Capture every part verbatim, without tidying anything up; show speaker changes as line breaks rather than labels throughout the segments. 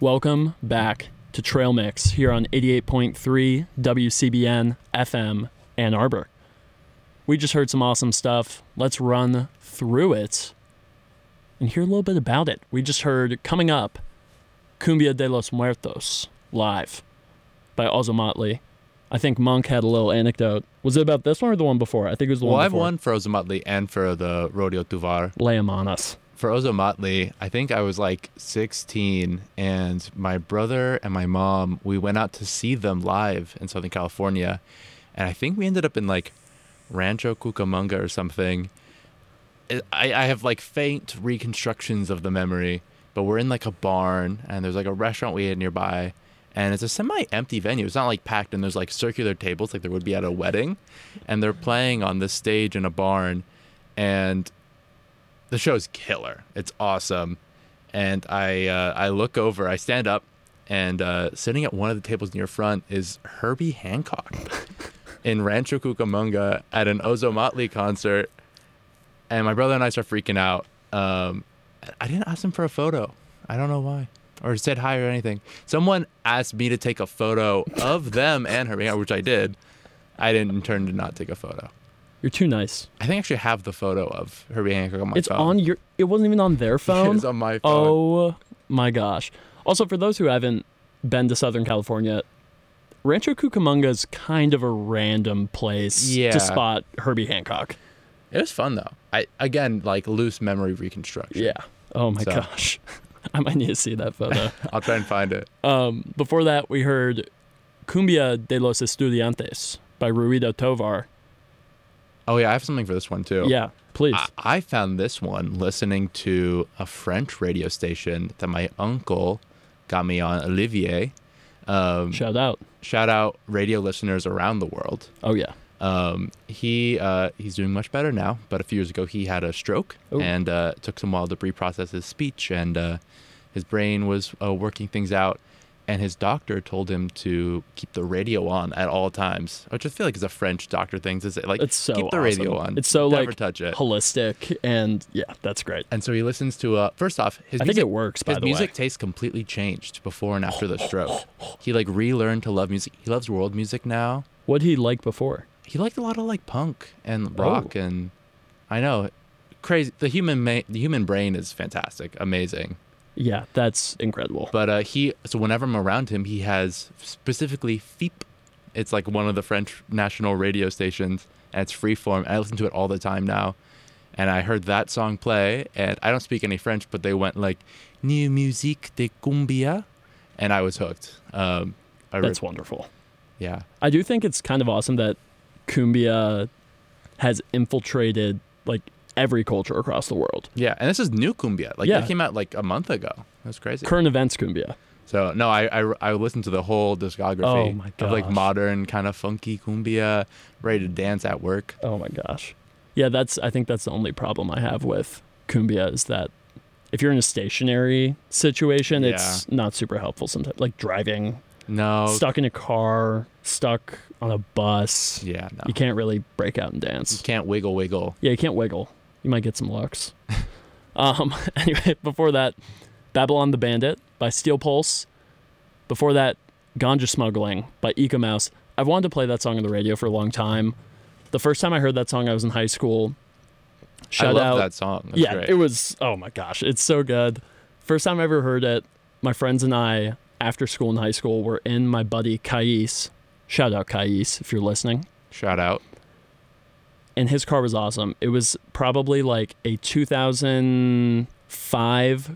Welcome back to Trail Mix here on eighty-eight point three W C B N F M Ann Arbor. We just heard some awesome stuff. Let's run through it and hear a little bit about it. We just heard, coming up, Cumbia de los Muertos, live by Ozomatli. I think Monk had a little anecdote. Was it about this one or the one before? I think it was the
well,
one
before.
before.
Well, I've won for Ozomatli and for the Rodeo Tuvar.
Lay 'em on us.
For Ozomatli, I think I was like sixteen, and my brother and my mom, we went out to see them live in Southern California, and I think we ended up in like Rancho Cucamonga or something. I, I have like faint reconstructions of the memory, but we're in like a barn, and there's like a restaurant we ate nearby, and it's a semi-empty venue. It's not like packed, and there's like circular tables like there would be at a wedding, and they're playing on this stage in a barn, and the show's killer. It's awesome. And I uh, I look over, I stand up, and uh, sitting at one of the tables near front is Herbie Hancock in Rancho Cucamonga at an Ozomatli concert. And my brother and I start freaking out. Um, I didn't ask him for a photo. I don't know why. Or said hi or anything. Someone asked me to take a photo of them and Herbie Hancock, which I did. I didn't in turn to not take a photo.
You're too nice.
I think I actually have the photo of Herbie Hancock on my
it's
phone.
It's on your... It wasn't even on their phone?
It's on my phone.
Oh, my gosh. Also, for those who haven't been to Southern California, Rancho Cucamonga is kind of a random place
yeah.
to spot Herbie Hancock.
It was fun, though. I Again, like, loose memory reconstruction.
Yeah. Oh, my
so.
gosh. I might need to see that photo.
I'll try and find it.
Um, before that, we heard Cumbia de los Estudiantes by Ruido Tovar.
Oh, yeah, I have something for this one, too.
Yeah, please.
I, I found this one listening to a French radio station that my uncle got me on, Olivier. Um,
shout out.
Shout out radio listeners around the world.
Oh, yeah.
Um, he uh, he's doing much better now, but a few years ago he had a stroke. Ooh. and uh, it took some while to reprocess his speech, and uh, his brain was uh, working things out. And his doctor told him to keep the radio on at all times, which I feel like is a French doctor thing to say. Like,
it's so
keep the
awesome.
radio on.
It's so
Never
like
touch it.
holistic, and yeah, that's great.
And so he listens to. Uh, first off, his
I
music,
think it works. By
his
the
music
way.
taste completely changed before and after the stroke. He like relearned to love music. He loves world music now.
What did he like before?
He liked a lot of like punk and rock,
oh.
and I know, crazy. The human ma- the human brain is fantastic, amazing.
Yeah, that's incredible.
But uh, he, so whenever I'm around him, he has specifically F I P. It's like one of the French national radio stations, and it's freeform. I listen to it all the time now. And I heard that song play, and I don't speak any French, but they went like, New musique de cumbia, and I was hooked. Um, I
that's
re-
wonderful.
Yeah.
I do think it's kind of awesome that cumbia has infiltrated, like, every culture across the world.
Yeah, and this is new cumbia. Like,
yeah.
that came out like a month ago. That's crazy.
Current events cumbia.
So, no, I, I, I listened to the whole discography
oh my
of like
gosh.
modern kind of funky cumbia, ready to dance at work.
Oh my gosh. Yeah, that's. I think that's the only problem I have with cumbia is that if you're in a stationary situation,
Yeah.
it's not super helpful sometimes. Like driving,
No.
stuck in a car, stuck on a bus.
Yeah, no.
You can't really break out and
You
dance.
can't wiggle, wiggle.
Yeah, you can't wiggle. You might get some looks. um, anyway, before that, Babylon the Bandit by Steel Pulse. Before that, Ganja Smuggling by Eco Mouse. I've wanted to play that song on the radio for a long time. The first time I heard that song, I was in high school. Shout
I love
out.
that song. That's
yeah,
great.
it was, oh my gosh, it's so good. First time I ever heard it, my friends and I, after school in high school, were in my buddy Kais. Shout out Kais if you're listening.
Shout out.
And his car was awesome. It was probably like a two thousand five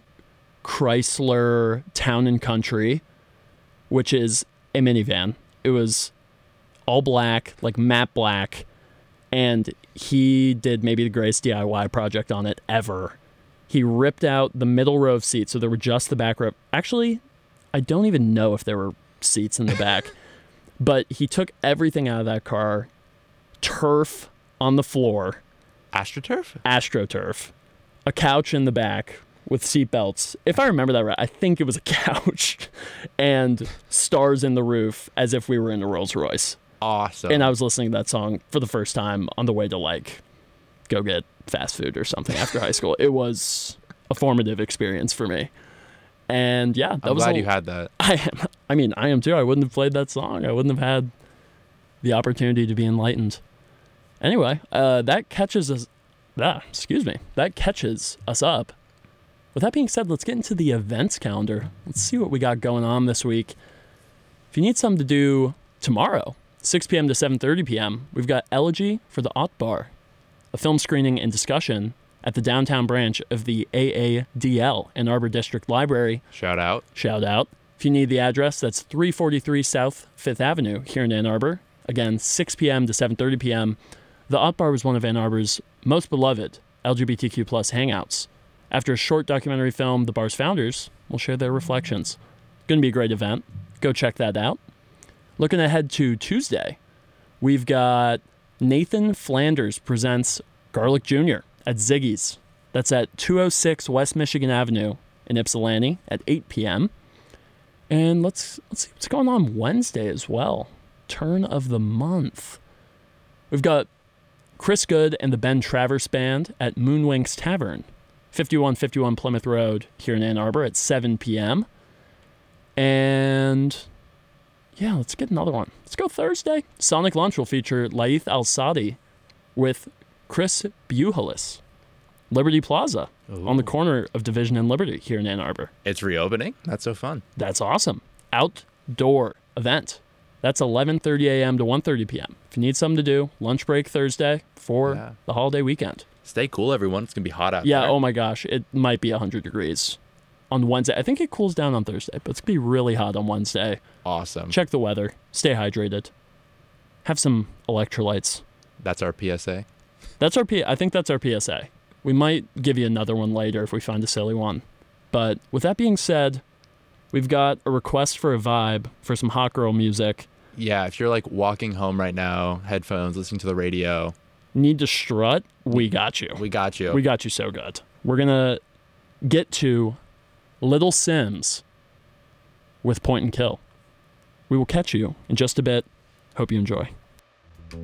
Chrysler Town and Country, which is a minivan. It was all black, like matte black, and he did maybe the greatest D I Y project on it ever. He ripped out the middle row of seats, so there were just the back row. Actually, I don't even know if there were seats in the back, but he took everything out of that car, turf on the floor,
AstroTurf?
AstroTurf, a couch in the back with seat belts. If I remember that right, I think it was a couch, and stars in the roof as if we were in a Rolls Royce.
Awesome.
And I was listening to that song for the first time on the way to like go get fast food or something after high school. It was a formative experience for me. And yeah, that
I'm
was
glad
a-
you had that.
I am. I mean, I am too. I wouldn't have played that song. I wouldn't have had the opportunity to be enlightened. Anyway, uh, that catches us. Ah, excuse me. That catches us up. With that being said, let's get into the events calendar. Let's see what we got going on this week. If you need something to do tomorrow, six p.m. to seven thirty p.m., we've got Elegy for the Ott Bar, a film screening and discussion at the downtown branch of the A A D L, Ann Arbor District Library.
Shout out.
Shout out. If you need the address, that's three forty-three South fifth Avenue here in Ann Arbor. Again, six p.m. to seven thirty p.m. The Ott Bar was one of Ann Arbor's most beloved L G B T Q plus hangouts. After a short documentary film, the bar's founders will share their reflections. Going to be a great event. Go check that out. Looking ahead to Tuesday, we've got Nathan Flanders presents Garlic Junior at Ziggy's. That's at two oh six West Michigan Avenue in Ypsilanti at eight p.m. And let's let's see what's going on Wednesday as well. Turn of the month. We've got Chris Good and the Ben Travers Band at Moonwinks Tavern, fifty-one fifty-one Plymouth Road here in Ann Arbor at seven p.m. And yeah, let's get another one. Let's go Thursday. Sonic Lunch will feature Laith Al-Sadi with Chris Buhalis. Liberty Plaza
Ooh.
on the corner of Division and Liberty here in Ann Arbor.
It's reopening. That's so fun.
That's awesome. Outdoor event. That's eleven thirty a.m. to one thirty p.m. If you need something to do, lunch break Thursday for
Yeah.
the holiday weekend.
Stay cool, everyone. It's going to be hot out
Yeah,
there.
oh my gosh. It might be one hundred degrees on Wednesday. I think it cools down on Thursday, but it's going to be really hot on Wednesday.
Awesome.
Check the weather. Stay hydrated. Have some electrolytes.
That's our P S A.
That's our P. I think that's our P S A. We might give you another one later if we find a silly one. But with that being said, we've got a request for a vibe for some hot girl music.
Yeah, if you're like walking home right now, headphones, listening to the radio,
Need to strut? We got you.
we got you.
We got you so good. We're going to get to Little Sims with Point and Kill. We will catch you in just a bit. Hope you enjoy.